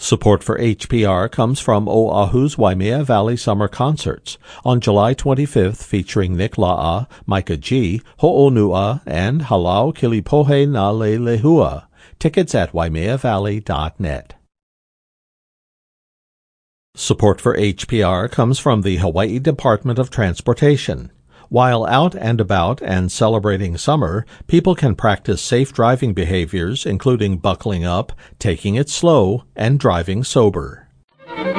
Support for HPR comes from Oahu's Waimea Valley Summer Concerts on July 25th, featuring Nick La'a, Micah G., Ho'onua, and Halau Kilipohe na Lehua. Tickets at waimeavalley.net. Support for HPR comes from the Hawaii Department of Transportation. While out and about and celebrating summer, people can practice safe driving behaviors, including buckling up, taking it slow, and driving sober.